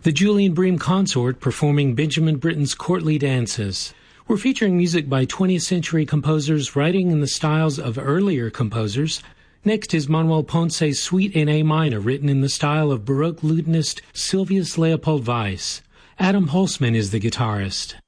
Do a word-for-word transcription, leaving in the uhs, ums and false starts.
the Julian Bream Consort performing Benjamin Britten's courtly dances. We're featuring music by twentieth century composers writing in the styles of earlier composers. Next is Manuel Ponce's Suite in A minor, written in the style of Baroque lutenist Sylvius Leopold Weiss. Adam Holzman is the guitarist.